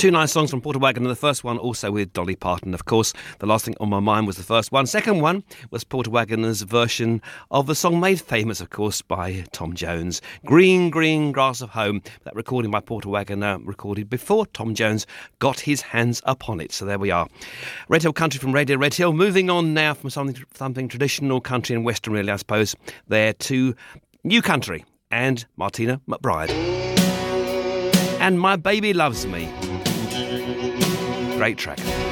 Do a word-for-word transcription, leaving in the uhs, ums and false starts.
Two nice songs from Porter Wagoner. The first one also with Dolly Parton, of course. The Last Thing on My Mind was the first one. Second one was Porter Wagoner's version of the song made famous, of course, by Tom Jones. Green, Green Grass of Home. That recording by Porter Wagoner, recorded before Tom Jones got his hands upon it. So there we are. Red Hill Country from Radio Red Hill. Moving on now from something, something traditional country and western, really, I suppose. There to new country and Martina McBride. And My Baby Loves Me. Great track.